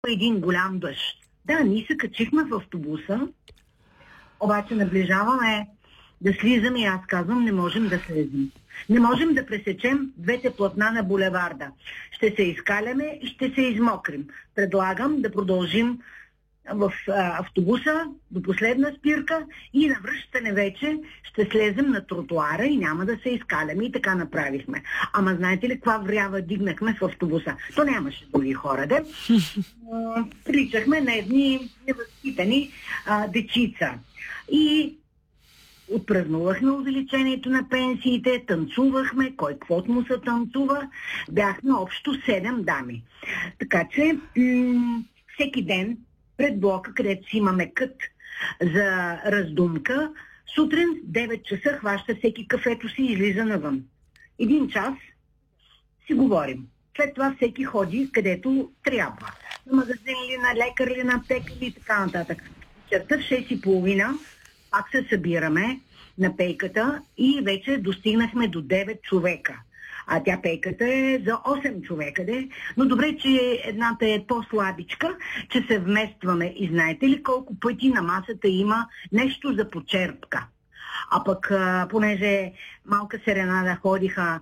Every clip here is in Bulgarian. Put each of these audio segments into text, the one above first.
един голям дъжд. Да, ние се качихме в автобуса, обаче наближаваме да слизаме и аз казвам, не можем да слезем. Не можем да пресечем двете платна на булеварда. Ще се изкаляме и ще се измокрим. Предлагам да продължим в автобуса до последна спирка и на връщане вече ще слезем на тротуара и няма да се изкаляме. И така направихме. Ама знаете ли каква врява дигнахме в автобуса? То нямаше други хора, де. Приличахме на едни невъзпитани дечица. И отпразнувахме увеличението на пенсиите, танцувахме, кой каквото му се танцува. Бяхме общо 7 дами. Така че всеки ден пред блока, където си имаме кът за раздумка, сутрин 9 часа хваща всеки кафето си и излиза навън. 1 час си говорим. След това всеки ходи където трябва. На магазин ли, на лекар ли, на аптека ли и така нататък. Вечерта в 6:30 пак се събираме на пейката и вече достигнахме до 9 човека. А тя пейката е за 8 човека, де. Но добре, че едната е по-слабичка, че се вместваме. И знаете ли колко пъти на масата има нещо за почерпка? А пък, понеже малка серенада ходиха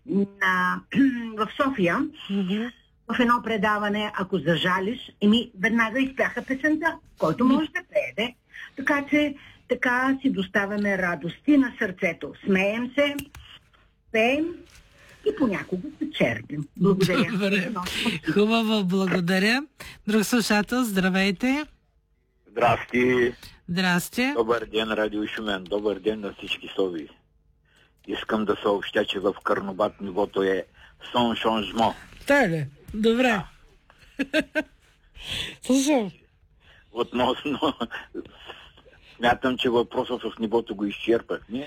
в София, в едно предаване, ако зажалиш, веднага изпяха песента, който може да пее. Така че така си доставяме радости на сърцето. Смеем се, пеем и понякога се черпим. Благодаря. Добре. Хубаво, благодаря. Друг слушател, здравейте. Здрасти. Здрасти. Добър ден, Радио Шумен. Добър ден на всички сови. Искам да съобщя, че в Карнобат нивото е сон шонжмо. Та ли? Добре. Слушам. Относно... Смятам, че въпросът с нивото го изчерпах. Не?